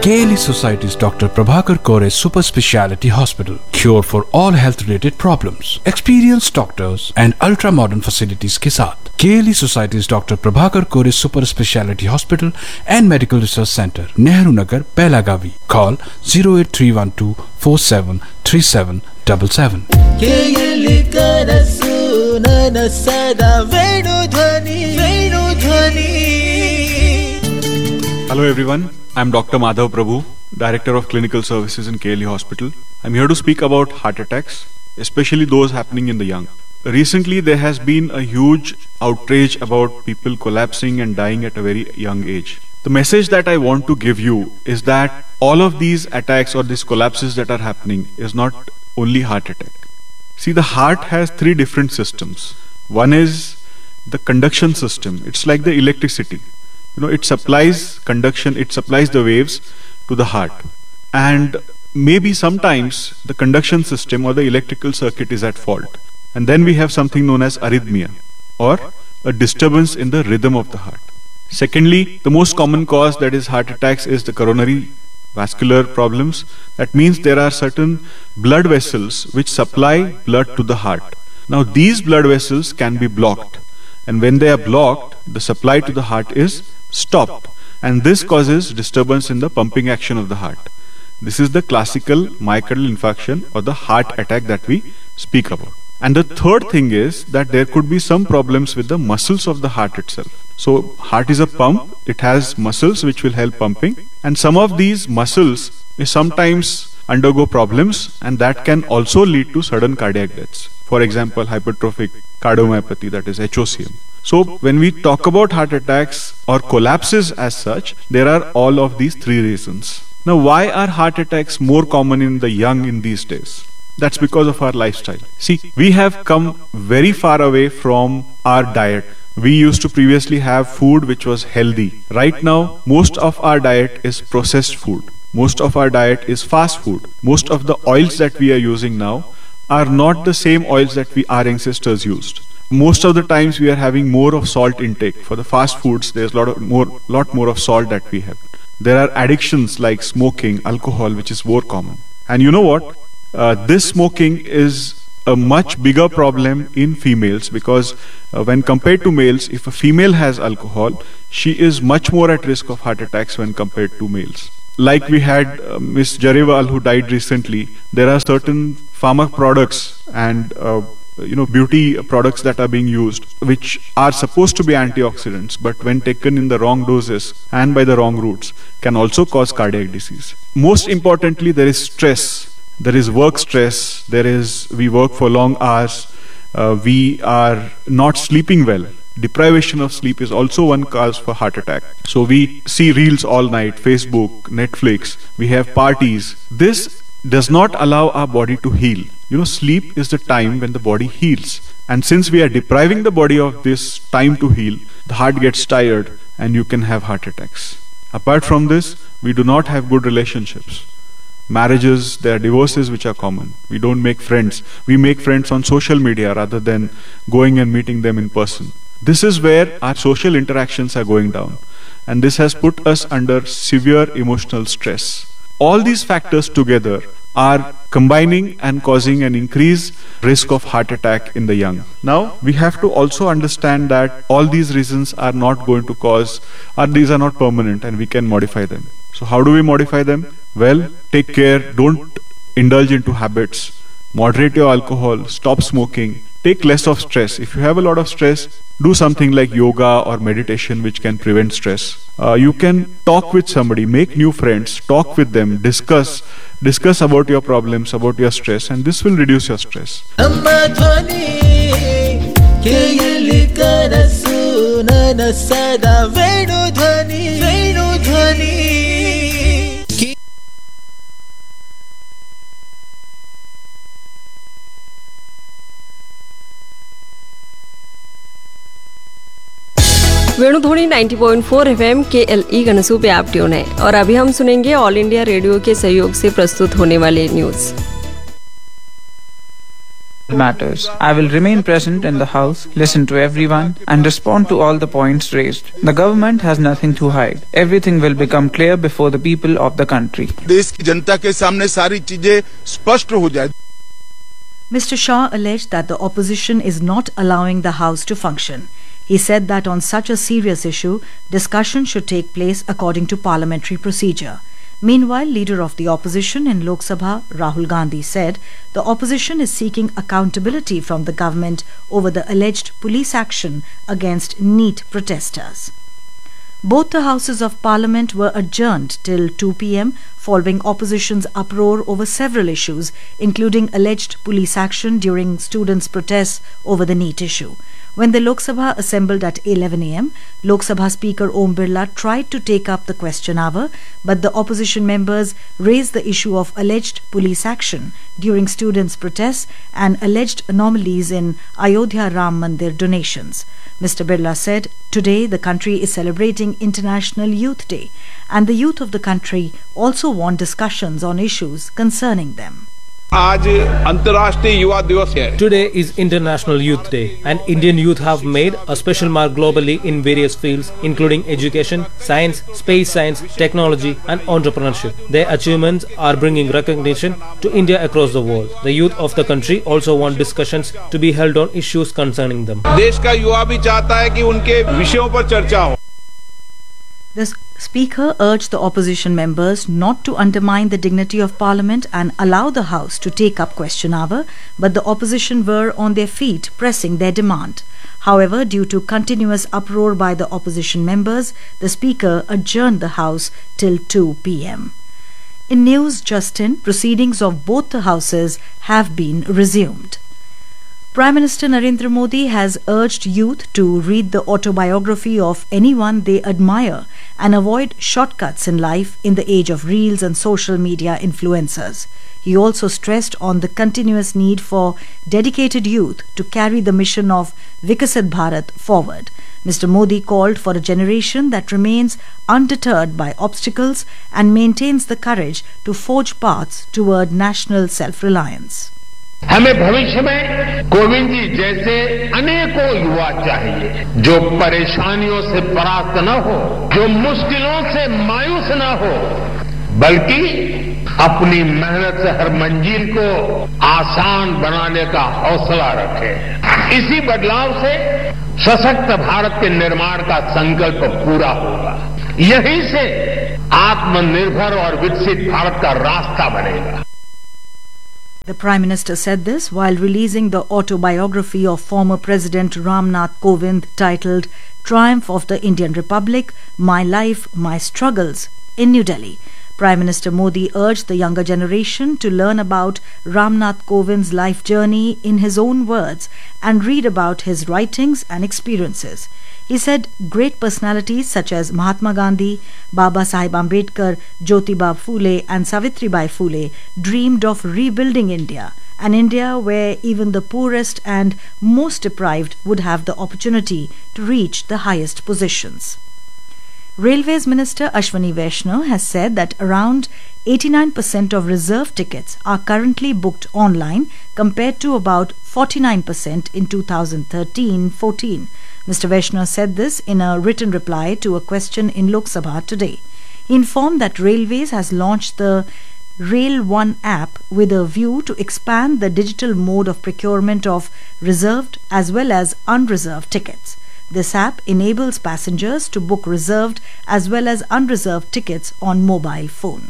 KLE Society's Dr. Prabhakar Kore Super Speciality Hospital. Cure for all health related problems. Experienced doctors and ultra modern facilities के साथ KLE Society's Dr. Prabhakar Kore Super Speciality Hospital and Medical Research Center, Nehru Nagar, Belagavi. Call 08312 473777. KLE Kanasu Nana Sada Venudhani. Hello everyone, I'm Dr. Madhav Prabhu, Director of Clinical Services in KLE Hospital. I'm here to speak about heart attacks, especially those happening in the young. Recently there has been a huge outrage about people collapsing and dying at a very young age. The message that I want to give you is that all of these attacks or these collapses that are happening is not only heart attack. See, the heart has three different systems. One is the conduction system. It's like the electricity. It supplies conduction, it supplies the waves to the heart. And maybe sometimes the conduction system or the electrical circuit is at fault. And then we have something known as arrhythmia, or a disturbance in the rhythm of the heart. Secondly, the most common cause, that is heart attacks, is the coronary vascular problems. That means there are certain blood vessels which supply blood to the heart. Now these blood vessels can be blocked. And when they are blocked, the supply to the heart is stopped, and this causes disturbance in the pumping action of the heart. This is the classical myocardial infarction or the heart attack that we speak about. And the third thing is that there could be some problems with the muscles of the heart itself. So heart is a pump, it has muscles which will help pumping, and some of these muscles sometimes undergo problems, and that can also lead to sudden cardiac deaths. For example, hypertrophic cardiomyopathy, that is HOCM. So when we talk about heart attacks or collapses as such, there are all of these three reasons. Now, why are heart attacks more common in the young in these days? That's because of our lifestyle. See, we have come very far away from our diet. We used to previously have food which was healthy. Right now, most of our diet is processed food. Most of our diet is fast food. Most of the oils that we are using now are not the same oils that our ancestors used. Most of the times we are having more of salt intake. For the fast foods, there's a lot more of salt that we have. There are addictions like smoking, alcohol, which is more common. And you know what? This smoking is a much bigger problem in females, because when compared to males, if a female has alcohol, she is much more at risk of heart attacks when compared to males. Like we had Miss Jarewal, who died recently. There are certain pharma products and beauty products that are being used, which are supposed to be antioxidants, but when taken in the wrong doses and by the wrong routes, can also cause cardiac disease. Most importantly, there is stress. There is work stress. We work for long hours. We are not sleeping well. Deprivation of sleep is also one cause for heart attack. So we see reels all night, Facebook, Netflix. We have parties. This does not allow our body to heal. Sleep is the time when the body heals. And since we are depriving the body of this time to heal, the heart gets tired and you can have heart attacks. Apart from this, we do not have good relationships. Marriages, there are divorces which are common. We don't make friends. We make friends on social media rather than going and meeting them in person. This is where our social interactions are going down. And this has put us under severe emotional stress. All these factors together are combining and causing an increased risk of heart attack in the young. Now, we have to also understand that all these reasons are not going to cause, or these are not permanent, and we can modify them. So how do we modify them? Well, take care, don't indulge into habits, moderate your alcohol, stop smoking, take less of stress. If you have a lot of stress, do something like yoga or meditation which can prevent stress. You can talk with somebody, make new friends, talk with them, discuss about your problems, about your stress, and this will reduce your stress. वेणुध्वनि 90.4 FM KLE गनसू पे आप tune है और अभी हम सुनेंगे all India radio के सहयोग से प्रस्तुत होने वाले news. matters. I will remain present in the House, listen to everyone, and respond to all the points raised. The government has nothing to hide. Everything will become clear before the people of the country. देश की जनता के सामने सारी चीजें स्पष्ट हो जाए. Mr. Shah alleged that the opposition is not allowing the House to function. He said that on such a serious issue, discussion should take place according to parliamentary procedure. Meanwhile, leader of the opposition in Lok Sabha, Rahul Gandhi, said the opposition is seeking accountability from the government over the alleged police action against NEET protesters. Both the houses of parliament were adjourned till 2 p.m. following opposition's uproar over several issues, including alleged police action during students' protests over the NEET issue. When the Lok Sabha assembled at 11 a.m., Lok Sabha Speaker Om Birla tried to take up the question hour, but the opposition members raised the issue of alleged police action during students' protests and alleged anomalies in Ayodhya Ram Mandir donations. Mr. Birla said, "Today the country is celebrating International Youth Day, and the youth of the country also want discussions on issues concerning them." आज अंतर्राष्ट्रीय युवा दिवस है. Today is International Youth Day, and Indian youth have made a special mark globally in various fields, including education, science, space science, technology, and entrepreneurship. Their achievements are bringing recognition to India across the world. The youth of the country also want discussions to be held on issues concerning them. देश का युवा भी चाहता है कि उनके विषयों पर चर्चा हो. The Speaker urged the opposition members not to undermine the dignity of Parliament and allow the House to take up question hour, but the opposition were on their feet pressing their demand. However, due to continuous uproar by the opposition members, the Speaker adjourned the House till 2 p.m. In news just in, proceedings of both the Houses have been resumed. Prime Minister Narendra Modi has urged youth to read the autobiography of anyone they admire and avoid shortcuts in life in the age of reels and social media influencers. He also stressed on the continuous need for dedicated youth to carry the mission of Viksit Bharat forward. Mr. Modi called for a generation that remains undeterred by obstacles and maintains the courage to forge paths toward national self-reliance. हमें भविष्य में कोविंद जी जैसे अनेकों युवा चाहिए जो परेशानियों से परास्त न हो, जो मुश्किलों से मायूस न हो, बल्कि अपनी मेहनत से हर मंजिल को आसान बनाने का हौसला रखे. इसी बदलाव से सशक्त भारत के निर्माण का संकल्प पूरा होगा. यहीं से आत्मनिर्भर और विकसित भारत का रास्ता बनेगा. The Prime Minister said this while releasing the autobiography of former President Ram Nath Kovind titled Triumph of the Indian Republic, My Life, My Struggles in New Delhi. Prime Minister Modi urged the younger generation to learn about Ram Nath Kovind's life journey in his own words and read about his writings and experiences. He said great personalities such as Mahatma Gandhi, Baba Sahib Ambedkar, Jyotiba Phule and Savitribai Phule dreamed of rebuilding India, an India where even the poorest and most deprived would have the opportunity to reach the highest positions. Railways Minister Ashwani Vaishnaw has said that around 89% of reserve tickets are currently booked online compared to about 49% in 2013-14. Mr. Vaishnaw said this in a written reply to a question in Lok Sabha today. He informed that Railways has launched the Rail One app with a view to expand the digital mode of procurement of reserved as well as unreserved tickets. This app enables passengers to book reserved as well as unreserved tickets on mobile phone.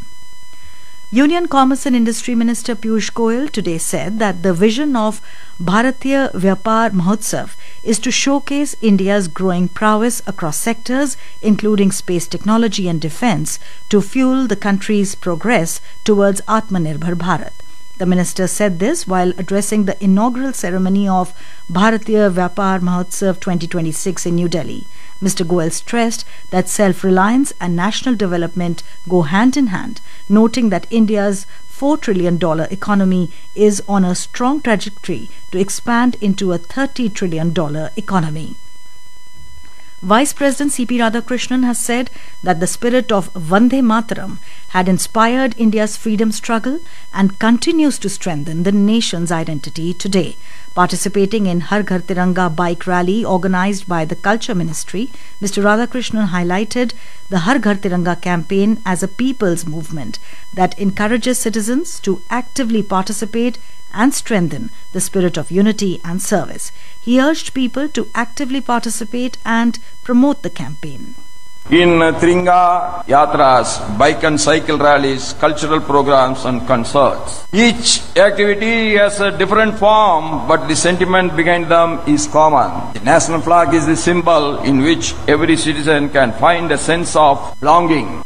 Union Commerce and Industry Minister Piyush Goyal today said that the vision of Bharatiya Vyapar Mahotsav is to showcase India's growing prowess across sectors, including space technology and defence, to fuel the country's progress towards Atmanirbhar Bharat. The minister said this while addressing the inaugural ceremony of Bharatiya Vyapar Mahotsav 2026 in New Delhi. Mr. Goyal stressed that self-reliance and national development go hand in hand, noting that India's $4 trillion economy is on a strong trajectory to expand into a $30 trillion economy. Vice President C.P. Radhakrishnan has said that the spirit of Vande Mataram had inspired India's freedom struggle and continues to strengthen the nation's identity today. Participating in Har Ghar Tiranga bike rally organized by the Culture Ministry, Mr. Radhakrishnan highlighted the Har Ghar Tiranga campaign as a people's movement that encourages citizens to actively participate and strengthen the spirit of unity and service. He urged people to actively participate and promote the campaign. In Tiringa Yatras, bike and cycle rallies, cultural programs and concerts. Each activity has a different form, but the sentiment behind them is common. The national flag is the symbol in which every citizen can find a sense of belonging.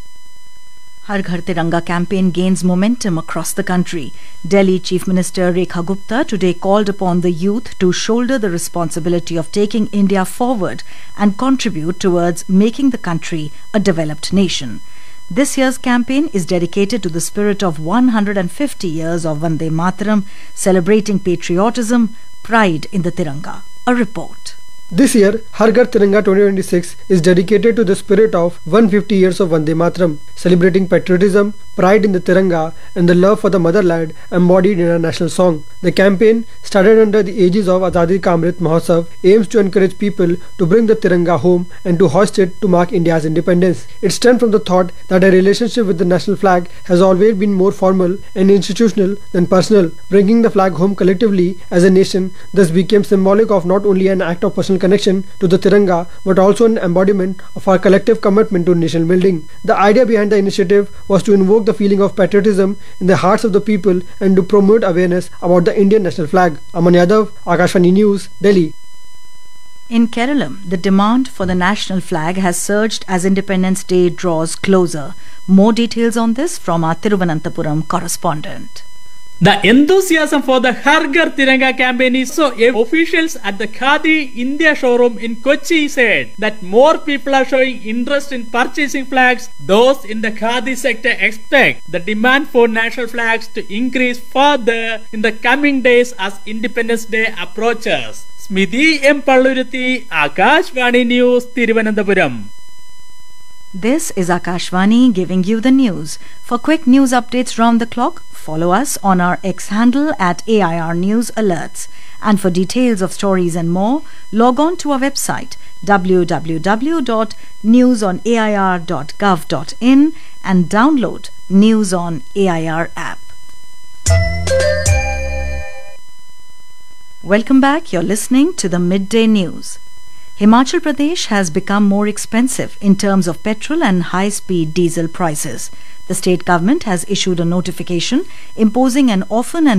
Har Ghar Tiranga campaign gains momentum across the country. Delhi Chief Minister Rekha Gupta today called upon the youth to shoulder the responsibility of taking India forward and contribute towards making the country a developed nation. This year's campaign is dedicated to the spirit of 150 years of Vande Mataram, celebrating patriotism, pride in the Tiranga. A report. This year, Har Ghar Tiranga 2026 is dedicated to the spirit of 150 years of Vande Mataram, celebrating patriotism, pride in the Tiranga and the love for the motherland embodied in our national song. The campaign, started under the aegis of Azadi Ka Amrit Mahotsav, aims to encourage people to bring the Tiranga home and to hoist it to mark India's independence. It stemmed from the thought that a relationship with the national flag has always been more formal and institutional than personal. Bringing the flag home collectively as a nation thus became symbolic of not only an act of personal connection to the Tiranga but also an embodiment of our collective commitment to nation building. The idea behind the initiative was to invoke the feeling of patriotism in the hearts of the people and to promote awareness about the Indian national flag. Aman Yadav, Akashvani News, Delhi. In Kerala, the demand for the national flag has surged as Independence Day draws closer. More details on this from our Thiruvananthapuram correspondent. The enthusiasm for the Har Ghar Tiranga campaign is so officials at the Khadi India showroom in Kochi said that more people are showing interest in purchasing flags. Those in the Khadi sector expect the demand for national flags to increase further in the coming days as Independence Day approaches. Smidhi M. Palluruthi, Akashvani News, Thiruvananthapuram. This is Akashvani giving you the news. For quick news updates round the clock, follow us on our X handle at AIR News Alerts. And for details of stories and more, log on to our website www.newsonair.gov.in and download News on AIR app. Welcome back. You're listening to the Midday News. Himachal Pradesh has become more expensive in terms of petrol and high-speed diesel prices. The state government has issued a notification imposing an often and